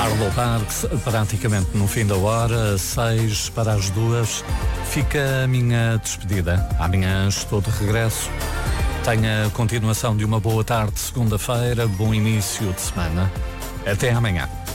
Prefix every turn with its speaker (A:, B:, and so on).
A: Arlo Parks, praticamente no fim da hora, 6 para as 2, fica a minha despedida. Amanhã estou de regresso. Tenha a continuação de uma boa tarde, segunda-feira, bom início de semana. Até amanhã.